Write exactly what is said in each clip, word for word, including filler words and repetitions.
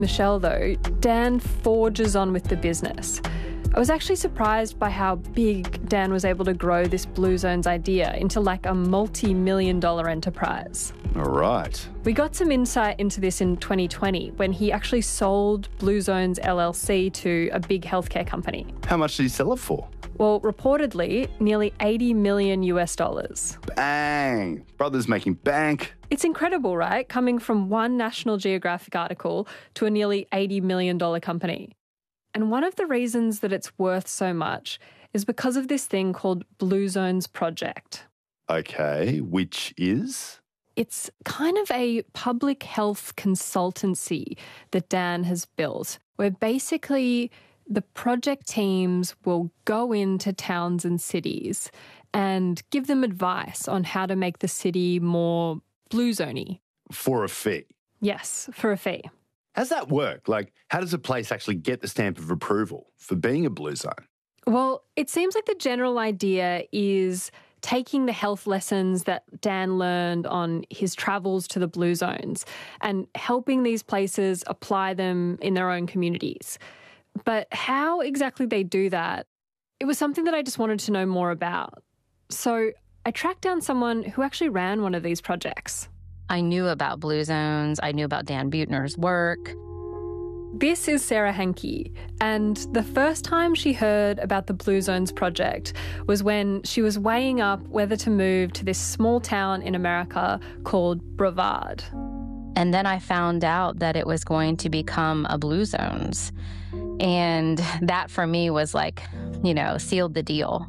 Michelle, though, Dan forges on with the business. I was actually surprised by how big Dan was able to grow this Blue Zones idea into like a multi-million dollar enterprise. All right. We got some insight into this in twenty twenty when he actually sold Blue Zones L L C to a big healthcare company. How much did he sell it for? Well, reportedly, nearly eighty million US dollars. Bang! Brothers making bank. It's incredible, right? Coming from one National Geographic article to a nearly eighty million dollars company. And one of the reasons that it's worth so much is because of this thing called Blue Zones Project. Okay, which is? It's kind of a public health consultancy that Dan has built, where basically the project teams will go into towns and cities and give them advice on how to make the city more blue zoney. For a fee? Yes, for a fee. How's that work? Like, how does a place actually get the stamp of approval for being a blue zone? Well, it seems like the general idea is taking the health lessons that Dan learned on his travels to the blue zones and helping these places apply them in their own communities. But how exactly they do that, it was something that I just wanted to know more about. So I tracked down someone who actually ran one of these projects. I knew about Blue Zones. I knew about Dan Buettner's work. This is Sarah Hankey, and the first time she heard about the Blue Zones project was when she was weighing up whether to move to this small town in America called Brevard. And then I found out that it was going to become a Blue Zones. And that for me was like, you know, sealed the deal.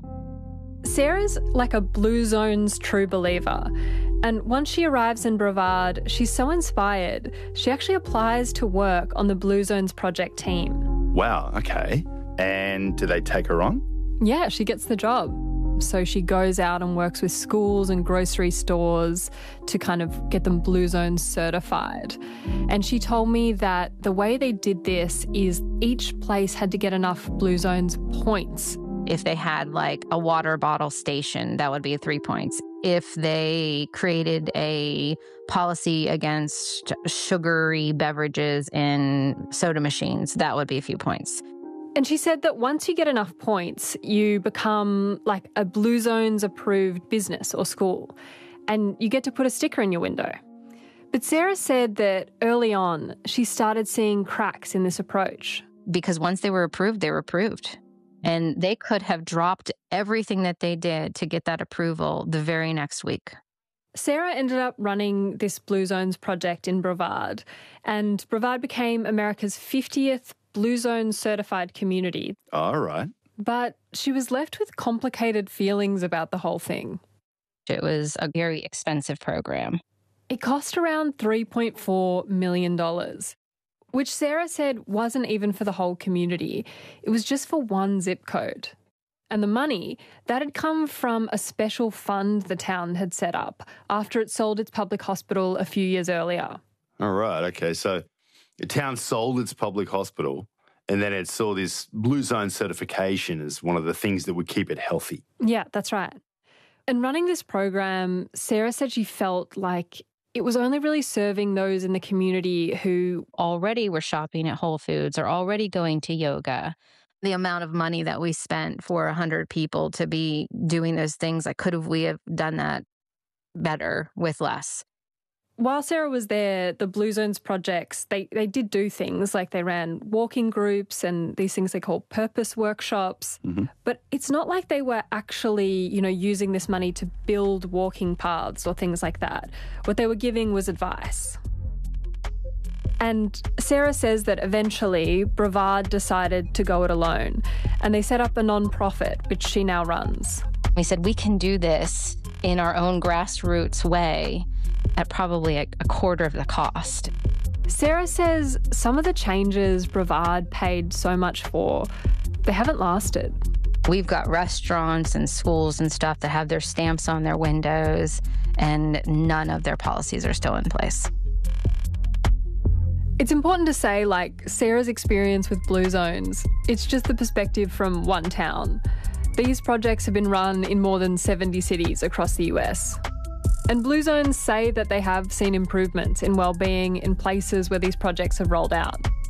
Sarah's like a Blue Zones true believer. And once she arrives in Brevard, she's so inspired, she actually applies to work on the Blue Zones project team. Wow, okay. And do they take her on? Yeah, she gets the job. So she goes out and works with schools and grocery stores to kind of get them Blue Zones certified. And she told me that the way they did this is each place had to get enough Blue Zones points. If they had like a water bottle station, that would be three points. If they created a policy against sugary beverages in soda machines, that would be a few points. And she said that once you get enough points, you become like a Blue Zones approved business or school, and you get to put a sticker in your window. But Sarah said that early on, she started seeing cracks in this approach. Because once they were approved, they were approved. And they could have dropped everything that they did to get that approval the very next week. Sarah ended up running this Blue Zones project in Brevard, and Brevard became America's fiftieth Blue Zones certified community. All right. But she was left with complicated feelings about the whole thing. It was a very expensive program. It cost around three point four million dollars. Which Sarah said wasn't even for the whole community. It was just for one zip code. And the money, that had come from a special fund the town had set up after it sold its public hospital a few years earlier. All right, okay. So the town sold its public hospital and then it saw this Blue Zone certification as one of the things that would keep it healthy. Yeah, that's right. And running this program, Sarah said she felt like it was only really serving those in the community who already were shopping at Whole Foods or already going to yoga. The amount of money that we spent for one hundred people to be doing those things, like could have we have done that better with less? While Sarah was there, the Blue Zones projects, they, they did do things like they ran walking groups and these things they call purpose workshops. Mm-hmm. But it's not like they were actually, you know, using this money to build walking paths or things like that. What they were giving was advice. And Sarah says that eventually Brevard decided to go it alone and they set up a non-profit, which she now runs. We said, we can do this in our own grassroots way at probably a, a quarter of the cost. Sarah says some of the changes Brevard paid so much for, they haven't lasted. We've got restaurants and schools and stuff that have their stamps on their windows, and none of their policies are still in place. It's important to say, like, Sarah's experience with Blue Zones, it's just the perspective from one town. These projects have been run in more than seventy cities across the U S. And Blue Zones say that they have seen improvements in wellbeing in places where these projects have rolled out.